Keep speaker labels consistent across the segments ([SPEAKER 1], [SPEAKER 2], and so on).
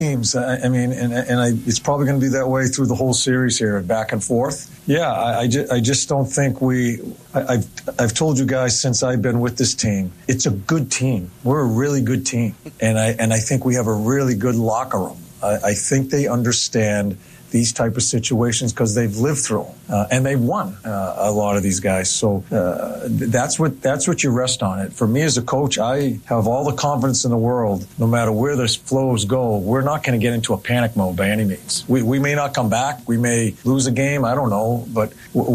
[SPEAKER 1] teams. I mean, it's probably going to be that way through the whole series here, back and forth. Yeah, I just don't think I've told you guys since I've been with this team, it's a good team. We're a really good team, and I think we have a really good locker room. I think they understand these type of situations because they've lived through them, and they've won a lot of these guys. So that's what you rest on it. For me as a coach, I have all the confidence in the world. No matter where the flows go, we're not going to get into a panic mode by any means. We may not come back. We may lose a game. I don't know, but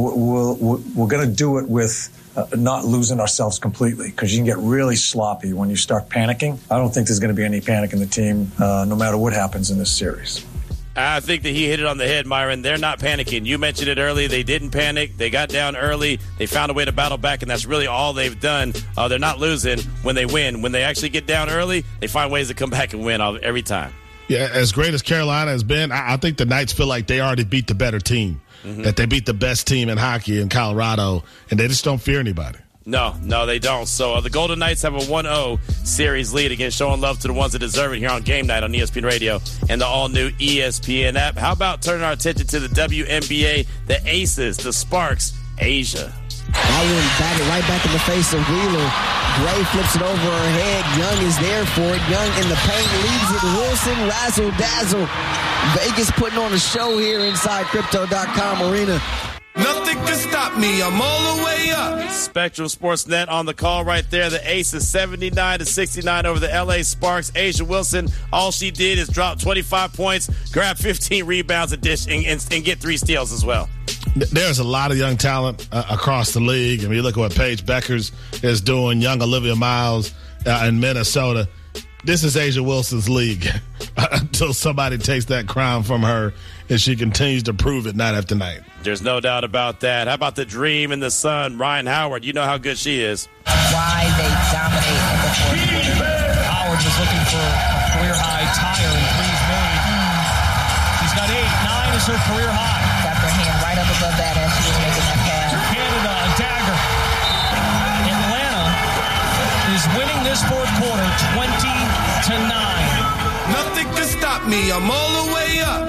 [SPEAKER 1] we're going to do it with not losing ourselves completely, because you can get really sloppy when you start panicking. I don't think there's going to be any panic in the team, no matter what happens in this series.
[SPEAKER 2] I think that he hit it on the head, Myron. They're not panicking. You mentioned it earlier. They didn't panic. They got down early. They found a way to battle back, and that's really all they've done. They're not losing when they win. When they actually get down early, they find ways to come back and win every time.
[SPEAKER 3] Yeah, as great as Carolina has been, I think the Knights feel like they already beat the better team, that they beat the best team in hockey in Colorado, and they just don't fear anybody.
[SPEAKER 2] No, they don't. So the Golden Knights have a 1-0 series lead against showing love to the ones that deserve it here on Game Night on ESPN Radio and the all-new ESPN app. How about turning our attention to the WNBA, the Aces, the Sparks, Asia.
[SPEAKER 4] That one batted right back in the face of Wheeler. Gray flips it over her head. Young is there for it. Young in the paint, leaves it. Wilson, razzle-dazzle. Vegas putting on a show here inside Crypto.com Arena.
[SPEAKER 5] Nothing can stop me. I'm all the way up.
[SPEAKER 2] Spectrum Sportsnet on the call right there. The Aces 79-69 over the LA Sparks. Asia Wilson, all she did is drop 25 points, grab 15 rebounds, and get 3 steals as well.
[SPEAKER 3] There's a lot of young talent across the league. I mean, you look at what Paige Beckers is doing, young Olivia Miles in Minnesota. This is Asia Wilson's league until somebody takes that crown from her and she continues to prove it night after night.
[SPEAKER 2] There's no doubt about that. How about the Dream and the Sun, Ryan Howard? You know how good she is.
[SPEAKER 6] Why they dominate in the fourth quarter.
[SPEAKER 7] Howard was looking for a career-high tire and threes made. She's got 8. 9 is her career high.
[SPEAKER 6] Got their hand right up above that as she was making that pass.
[SPEAKER 7] Canada, a dagger. Atlanta is winning this fourth quarter 20-9.
[SPEAKER 5] Nothing can stop me. I'm all the way up.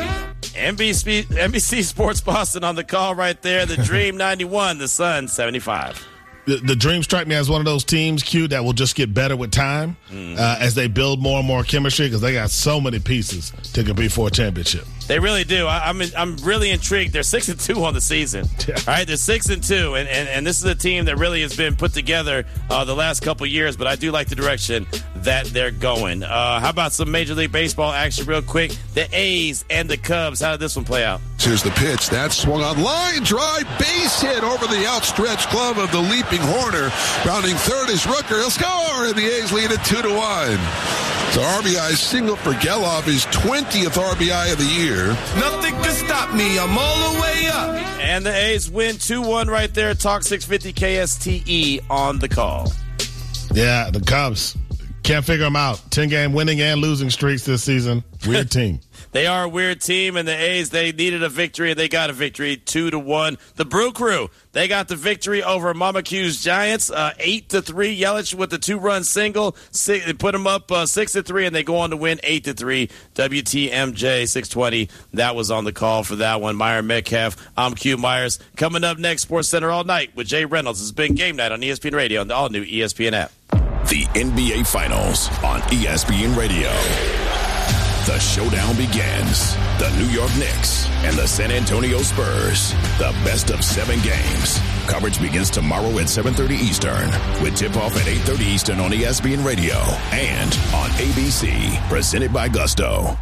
[SPEAKER 2] NBC Sports Boston on the call right there. The Dream 91, the Sun 75.
[SPEAKER 3] The Dream strike me as one of those teams, Q, that will just get better with time as they build more and more chemistry, because they got so many pieces to compete for a championship.
[SPEAKER 2] They really do. I'm really intrigued. They're 6-2 on the season. Yeah. All right, they're 6-2, and this is a team that really has been put together the last couple years. But I do like the direction that they're going. How about some Major League Baseball action, real quick? The A's and the Cubs. How did this one play out?
[SPEAKER 8] Here's the pitch. That swung on line drive, base hit over the outstretched glove of the leaping Horner. Rounding third is Rooker. He'll score, and the A's lead it 2-1. So RBI single for Geloff, his 20th RBI of the year.
[SPEAKER 5] Nothing can stop me. I'm all the way up.
[SPEAKER 2] And the A's win 2-1 right there. Talk 650 KSTE on the call.
[SPEAKER 3] Yeah, the Cubs. Can't figure them out. 10-game winning and losing streaks this season. Weird team.
[SPEAKER 2] They are a weird team, and the A's, they needed a victory, and they got a victory, 2-1. The Brew Crew, they got the victory over Mama Q's Giants, 8-3. Yelich with the 2-run single, they put them up 6-3, and they go on to win 8-3. WTMJ 620, that was on the call for that one. Myron Metcalf, I'm Q Myers. Coming up next, Sports Center all night with Jay Reynolds. It's been Game Night on ESPN Radio and the all-new ESPN app.
[SPEAKER 9] The NBA Finals on ESPN Radio. The showdown begins. The New York Knicks and the San Antonio Spurs. The best of 7 games. Coverage begins tomorrow at 7:30 Eastern with tip-off at 8:30 Eastern on ESPN Radio and on ABC. Presented by Gusto.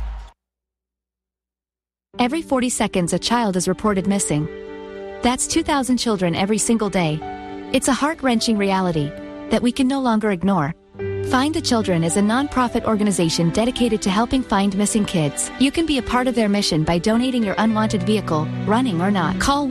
[SPEAKER 10] Every 40 seconds, a child is reported missing. That's 2,000 children every single day. It's a heart-wrenching reality that we can no longer ignore. Find the Children is a non-profit organization dedicated to helping find missing kids. You can be a part of their mission by donating your unwanted vehicle, running or not. Call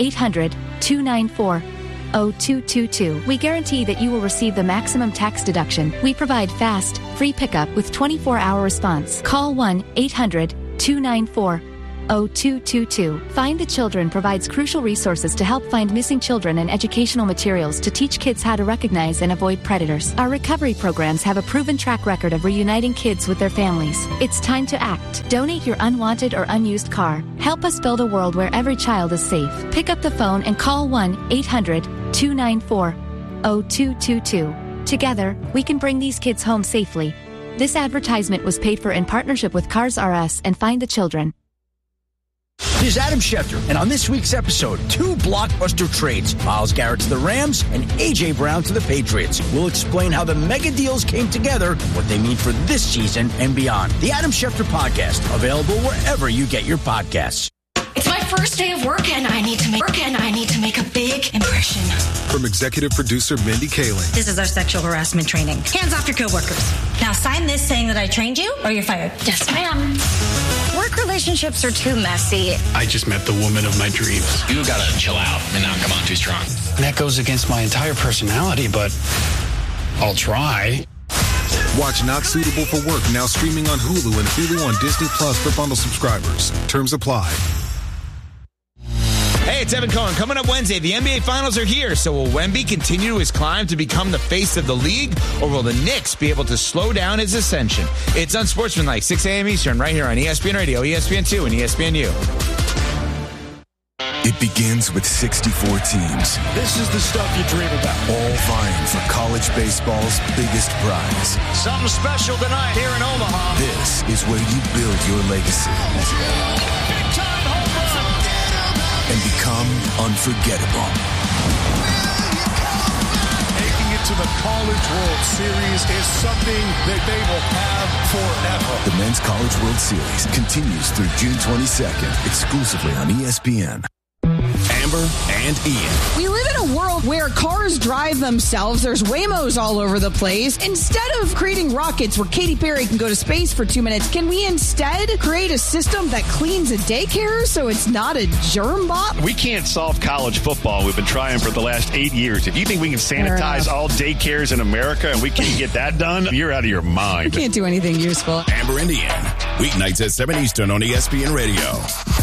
[SPEAKER 10] 1-800-294-0222. We guarantee that you will receive the maximum tax deduction. We provide fast, free pickup with 24-hour response. Call 1-800-294-0222. 0222. Find the Children provides crucial resources to help find missing children and educational materials to teach kids how to recognize and avoid predators. Our recovery programs have a proven track record of reuniting kids with their families. It's time to act. Donate your unwanted or unused car. Help us build a world where every child is safe. Pick up the phone and call 1-800-294-0222. Together, we can bring these kids home safely. This advertisement was paid for in partnership with Cars R Us and Find the Children.
[SPEAKER 11] This is Adam Schefter, and on this week's episode, 2 blockbuster trades. Myles Garrett to the Rams and A.J. Brown to the Patriots. We'll explain how the mega deals came together and what they mean for this season and beyond. The Adam Schefter Podcast, available wherever you get your podcasts.
[SPEAKER 12] It's my first day of work, and I need to make a big impression.
[SPEAKER 13] From executive producer Mindy Kaling.
[SPEAKER 14] This is our sexual harassment training. Hands off your coworkers. Now sign this saying that I trained you, or you're fired.
[SPEAKER 12] Yes, ma'am. Work relationships are too messy.
[SPEAKER 15] I just met the woman of my dreams.
[SPEAKER 16] You gotta chill out and not come on too strong.
[SPEAKER 15] That goes against my entire personality, but I'll try.
[SPEAKER 13] Watch Not Suitable for Work, now streaming on Hulu and Hulu on Disney Plus for bundle subscribers. Terms apply.
[SPEAKER 17] Hey, it's Evan Cohen. Coming up Wednesday, the NBA Finals are here. So will Wemby continue his climb to become the face of the league, or will the Knicks be able to slow down his ascension? It's Unsportsmanlike, 6 a.m. Eastern, right here on ESPN Radio, ESPN2, and ESPNU.
[SPEAKER 18] It begins with 64 teams.
[SPEAKER 19] This is the stuff you dream about.
[SPEAKER 18] All vying for college baseball's biggest prize.
[SPEAKER 19] Something special tonight here in Omaha.
[SPEAKER 18] This is where you build your legacy.
[SPEAKER 19] Big time home run.
[SPEAKER 18] And become unforgettable.
[SPEAKER 19] Making it to the College World Series is something that they will have forever.
[SPEAKER 18] The Men's College World Series continues through June 22nd, exclusively on ESPN.
[SPEAKER 9] Amber and Ian.
[SPEAKER 20] We live in a world where cars drive themselves. There's Waymos all over the place. Instead of creating rockets where Katy Perry can go to space for 2 minutes, can we instead create a system that cleans a daycare so it's not a germ bomb?
[SPEAKER 21] We can't solve college football. We've been trying for the last 8 years. If you think we can sanitize all daycares in America and we can't get that done, you're out of your mind.
[SPEAKER 20] We can't do anything useful.
[SPEAKER 9] Amber and Ian. Weeknights at 7 Eastern on ESPN Radio.